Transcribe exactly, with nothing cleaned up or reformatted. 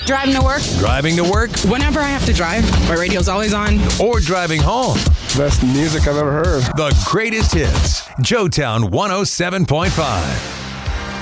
Driving to work. Driving to work. Whenever I have to drive, my radio's always on. Or driving home. Best music I've ever heard. The greatest hits. Joetown one oh seven point five.